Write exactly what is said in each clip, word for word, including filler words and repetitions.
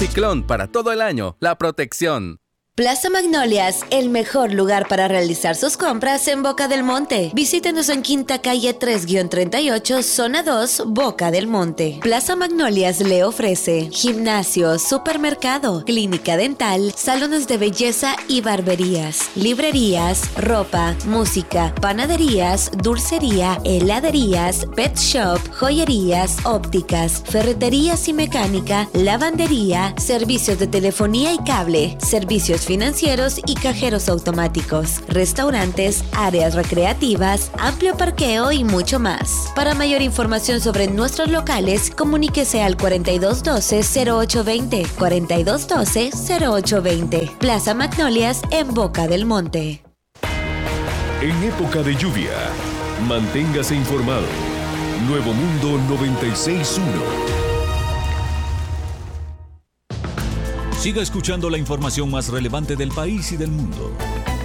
Ciclón, para todo el año, la protección. Plaza Magnolias, el mejor lugar para realizar sus compras en Boca del Monte. Visítenos en Quinta Calle tres treinta y ocho, Zona dos, Boca del Monte. Plaza Magnolias le ofrece gimnasio, supermercado, clínica dental, salones de belleza y barberías, librerías, ropa, música, panaderías, dulcería, heladerías, pet shop, joyerías, ópticas, ferreterías y mecánica, lavandería, servicios de telefonía y cable, servicios financieros y cajeros automáticos, restaurantes, áreas recreativas, amplio parqueo y mucho más. Para mayor información sobre nuestros locales, comuníquese al cuarenta y dos doce, cero ocho veinte, cuarenta y dos doce, cero ocho veinte. Plaza Magnolias en Boca del Monte. En época de lluvia, manténgase informado. Nuevo Mundo noventa y seis punto uno. Siga escuchando la información más relevante del país y del mundo.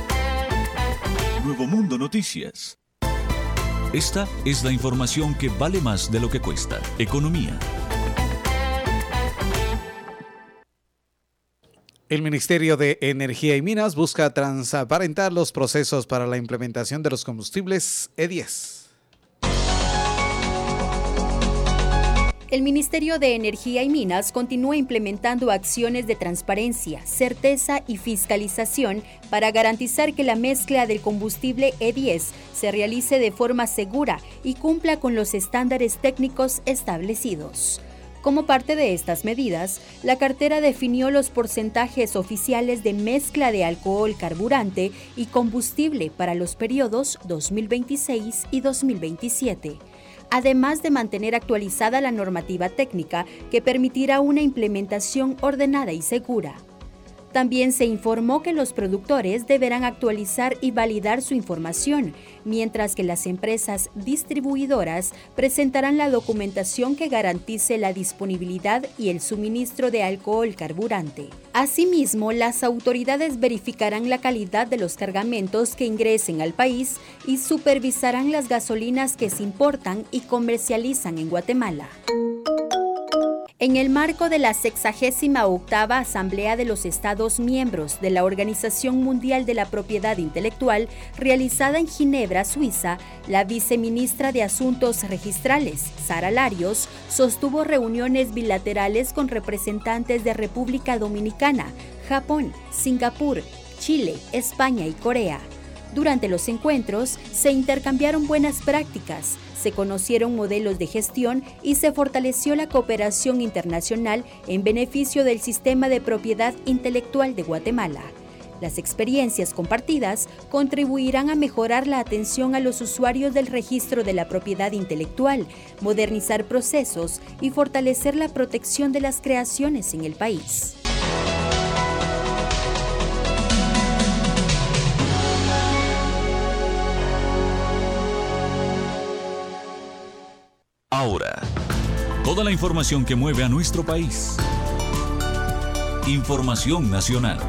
Nuevo Mundo Noticias. Esta es la información que vale más de lo que cuesta. Economía. El Ministerio de Energía y Minas busca transparentar los procesos para la implementación de los combustibles E diez. El Ministerio de Energía y Minas continúa implementando acciones de transparencia, certeza y fiscalización para garantizar que la mezcla del combustible E diez se realice de forma segura y cumpla con los estándares técnicos establecidos. Como parte de estas medidas, la cartera definió los porcentajes oficiales de mezcla de alcohol carburante y combustible para los periodos dos mil veintiséis y dos mil veintisiete. Además de mantener actualizada la normativa técnica que permitirá una implementación ordenada y segura. También se informó que los productores deberán actualizar y validar su información, mientras que las empresas distribuidoras presentarán la documentación que garantice la disponibilidad y el suministro de alcohol carburante. Asimismo, las autoridades verificarán la calidad de los cargamentos que ingresen al país y supervisarán las gasolinas que se importan y comercializan en Guatemala. En el marco de la sexagésima octava Asamblea de los Estados Miembros de la Organización Mundial de la Propiedad Intelectual, realizada en Ginebra, Suiza, la viceministra de Asuntos Registrales, Sara Larios, sostuvo reuniones bilaterales con representantes de República Dominicana, Japón, Singapur, Chile, España y Corea. Durante los encuentros, se intercambiaron buenas prácticas, se conocieron modelos de gestión y se fortaleció la cooperación internacional en beneficio del sistema de propiedad intelectual de Guatemala. Las experiencias compartidas contribuirán a mejorar la atención a los usuarios del registro de la propiedad intelectual, modernizar procesos y fortalecer la protección de las creaciones en el país. Ahora, toda la información que mueve a nuestro país. Información nacional.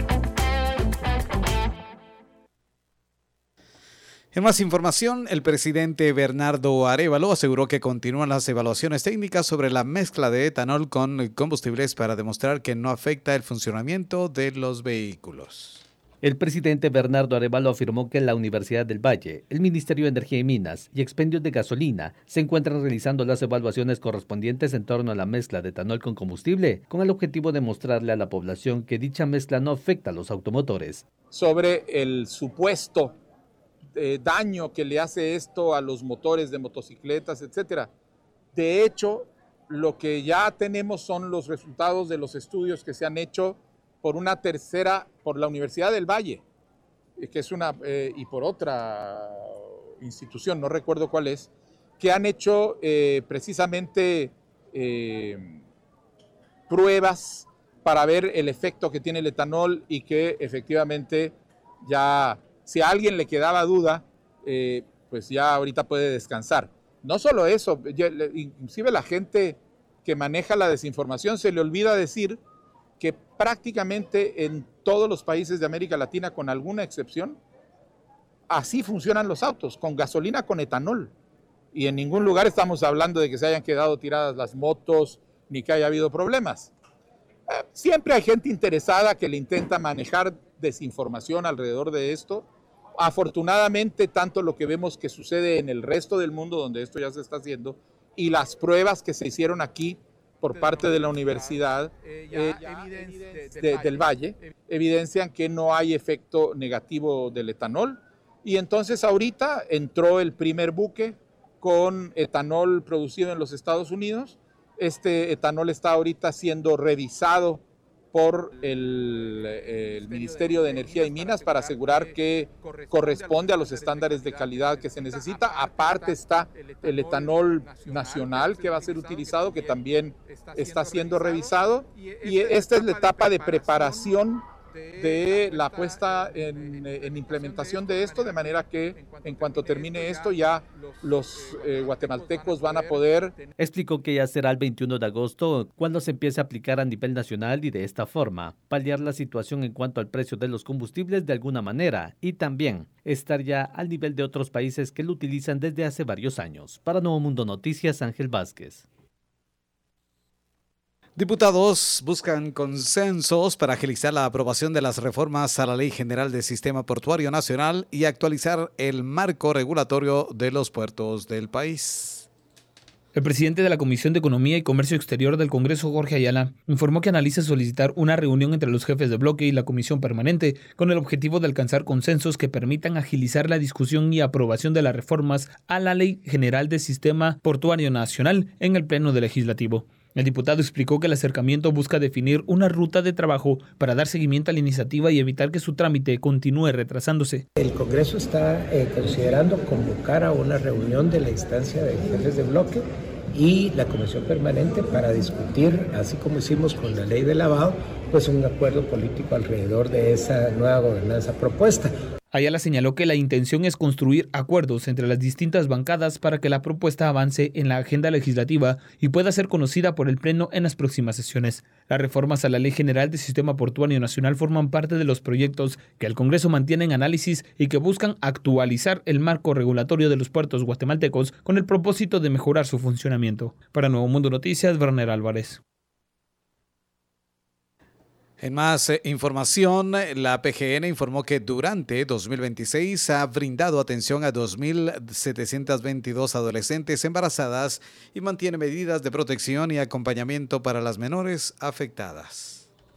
En más información, el presidente Bernardo Arévalo aseguró que continúan las evaluaciones técnicas sobre la mezcla de etanol con combustibles para demostrar que no afecta el funcionamiento de los vehículos. El presidente Bernardo Arévalo afirmó que la Universidad del Valle, el Ministerio de Energía y Minas y Expendios de Gasolina se encuentran realizando las evaluaciones correspondientes en torno a la mezcla de etanol con combustible, con el objetivo de mostrarle a la población que dicha mezcla no afecta a los automotores. Sobre el supuesto eh, daño que le hace esto a los motores de motocicletas, etcétera. De hecho, lo que ya tenemos son los resultados de los estudios que se han hecho por una tercera, por la Universidad del Valle, que es una, eh, y por otra institución, no recuerdo cuál es, que han hecho eh, precisamente eh, pruebas para ver el efecto que tiene el etanol y que efectivamente ya, si a alguien le quedaba duda, eh, pues ya ahorita puede descansar. No solo eso, ya, inclusive la gente que maneja la desinformación se le olvida decir que prácticamente en todos los países de América Latina, con alguna excepción, así funcionan los autos, con gasolina con etanol. Y en ningún lugar estamos hablando de que se hayan quedado tiradas las motos, ni que haya habido problemas. Eh, siempre hay gente interesada que le intenta manejar desinformación alrededor de esto. Afortunadamente, tanto lo que vemos que sucede en el resto del mundo donde esto ya se está haciendo y las pruebas que se hicieron aquí por parte de la Universidad eh, de, del Valle evidencian que no hay efecto negativo del etanol. Y entonces ahorita entró el primer buque con etanol producido en los Estados Unidos. Este etanol está ahorita siendo revisado por el, el Ministerio de Energía y Minas para asegurar que corresponde a los estándares de calidad que se necesita. Aparte está el etanol nacional que va a ser utilizado, que también está siendo revisado. Y esta es la etapa de preparación de la puesta en, en implementación de esto, de manera que en cuanto termine esto ya los eh, guatemaltecos van a poder... Explicó que ya será el veintiuno de agosto cuando se empiece a aplicar a nivel nacional y de esta forma paliar la situación en cuanto al precio de los combustibles de alguna manera y también estar ya al nivel de otros países que lo utilizan desde hace varios años. Para Nuevo Mundo Noticias, Ángel Vázquez. Diputados buscan consensos para agilizar la aprobación de las reformas a la Ley General del Sistema Portuario Nacional y actualizar el marco regulatorio de los puertos del país. El presidente de la Comisión de Economía y Comercio Exterior del Congreso, Jorge Ayala, informó que analiza solicitar una reunión entre los jefes de bloque y la Comisión Permanente con el objetivo de alcanzar consensos que permitan agilizar la discusión y aprobación de las reformas a la Ley General del Sistema Portuario Nacional en el Pleno del Legislativo. El diputado explicó que el acercamiento busca definir una ruta de trabajo para dar seguimiento a la iniciativa y evitar que su trámite continúe retrasándose. El Congreso está eh, considerando convocar a una reunión de la instancia de jefes de bloque y la Comisión Permanente para discutir, así como hicimos con la ley de lavado, pues un acuerdo político alrededor de esa nueva gobernanza propuesta. Ayala señaló que la intención es construir acuerdos entre las distintas bancadas para que la propuesta avance en la agenda legislativa y pueda ser conocida por el Pleno en las próximas sesiones. Las reformas a la Ley General del Sistema Portuario Nacional forman parte de los proyectos que el Congreso mantiene en análisis y que buscan actualizar el marco regulatorio de los puertos guatemaltecos con el propósito de mejorar su funcionamiento. Para Nuevo Mundo Noticias, Werner Álvarez. En más eh, información, la P G N informó que durante dos mil veintiséis ha brindado atención a dos mil setecientas veintidós adolescentes embarazadas y mantiene medidas de protección y acompañamiento para las menores afectadas.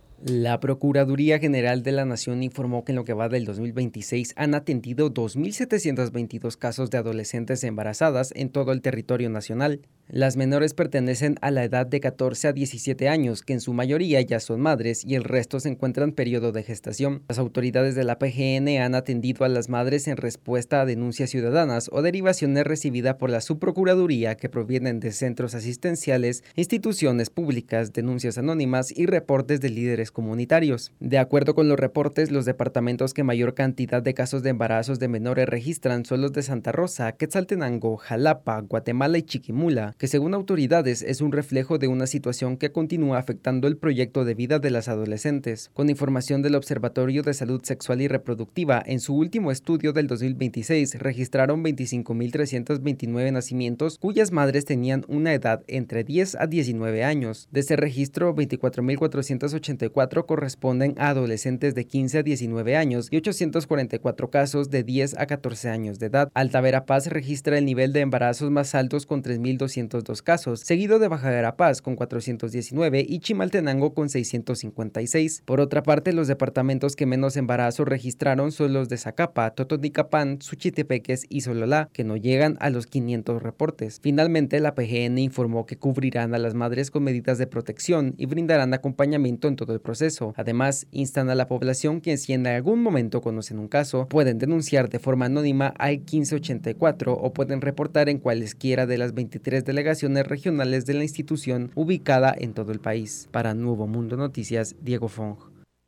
La Procuraduría General de la Nación informó que en lo que va del dos mil veintiséis han atendido dos mil setecientos veintidós casos de adolescentes embarazadas en todo el territorio nacional. Las menores pertenecen a la edad de catorce a diecisiete años, que en su mayoría ya son madres y el resto se encuentran en periodo de gestación. Las autoridades de la P G N han atendido a las madres en respuesta a denuncias ciudadanas o derivaciones recibidas por la Subprocuraduría que provienen de centros asistenciales, instituciones públicas, denuncias anónimas y reportes de líderes comunitarios. De acuerdo con los reportes, los departamentos que mayor cantidad de casos de embarazos de menores registran son los de Santa Rosa, Quetzaltenango, Jalapa, Guatemala y Chiquimula, que según autoridades es un reflejo de una situación que continúa afectando el proyecto de vida de las adolescentes. Con información del Observatorio de Salud Sexual y Reproductiva, en su último estudio del dos mil veintiséis registraron veinticinco mil trescientos veintinueve nacimientos cuyas madres tenían una edad entre diez a diecinueve años. De ese registro, veinticuatro mil cuatrocientos ochenta y cuatro corresponden a adolescentes de quince a diecinueve años y ochocientos cuarenta y cuatro casos de diez a catorce años de edad. Alta Verapaz registra el nivel de embarazos más altos con tres mil doscientos dos casos, seguido de Baja Verapaz con cuatrocientos diecinueve y Chimaltenango con seiscientos cincuenta y seis. Por otra parte, los departamentos que menos embarazos registraron son los de Zacapa, Totonicapán, Suchitepeques y Sololá, que no llegan a los quinientos reportes. Finalmente, la P G N informó que cubrirán a las madres con medidas de protección y brindarán acompañamiento en todo el proceso. Además, instan a la población que si en algún momento conocen un caso, pueden denunciar de forma anónima al quince ochenta y cuatro o pueden reportar en cualesquiera de las veintitrés delegaciones regionales de la institución ubicada en todo el país. Para Nuevo Mundo Noticias, Diego Fong.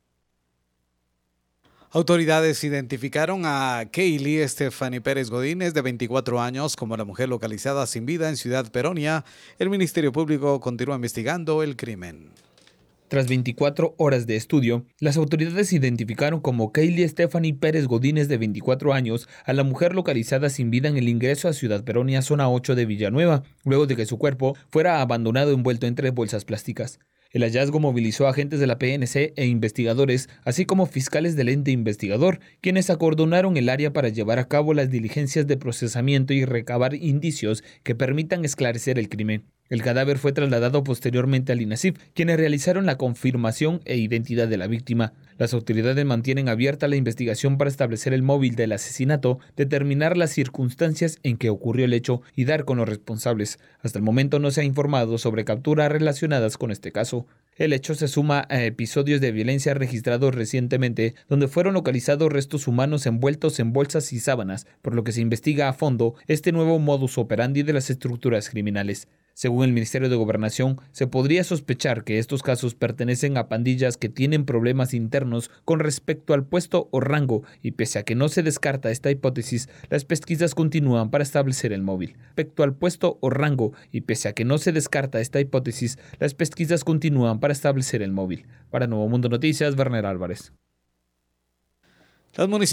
Autoridades identificaron a Kaylee Stephanie Pérez Godínez, de veinticuatro años, como la mujer localizada sin vida en Ciudad Peronia. El Ministerio Público continúa investigando el crimen. Tras veinticuatro horas de estudio, las autoridades identificaron como Kaylee Stephanie Pérez Godínez, de veinticuatro años, a la mujer localizada sin vida en el ingreso a Ciudad Peronia, zona ocho de Villanueva, luego de que su cuerpo fuera abandonado envuelto entre bolsas plásticas. El hallazgo movilizó a agentes de la P N C e investigadores, así como fiscales del ente investigador, quienes acordonaron el área para llevar a cabo las diligencias de procesamiento y recabar indicios que permitan esclarecer el crimen. El cadáver fue trasladado posteriormente al INASIF, quienes realizaron la confirmación e identidad de la víctima. Las autoridades mantienen abierta la investigación para establecer el móvil del asesinato, determinar las circunstancias en que ocurrió el hecho y dar con los responsables. Hasta el momento no se ha informado sobre capturas relacionadas con este caso. El hecho se suma a episodios de violencia registrados recientemente, donde fueron localizados restos humanos envueltos en bolsas y sábanas, por lo que se investiga a fondo este nuevo modus operandi de las estructuras criminales. Según el Ministerio de Gobernación, se podría sospechar que estos casos pertenecen a pandillas que tienen problemas internos con respecto al puesto o rango, y pese a que no se descarta esta hipótesis, las pesquisas continúan para establecer el móvil. Respecto al puesto o rango, y pese a que no se descarta esta hipótesis, las pesquisas continúan para establecer el móvil. Para Nuevo Mundo Noticias, Werner Álvarez. Las